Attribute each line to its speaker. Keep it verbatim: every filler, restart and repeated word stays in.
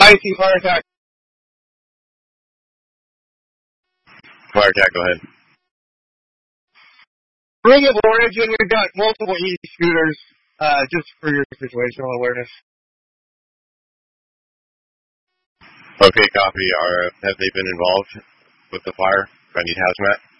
Speaker 1: I see fire attack.
Speaker 2: Fire attack, go ahead.
Speaker 1: Ring of Origin, we've got multiple E shooters, uh, just for your situational awareness.
Speaker 2: Okay, copy. Are, have they been involved with the fire? I need hazmat.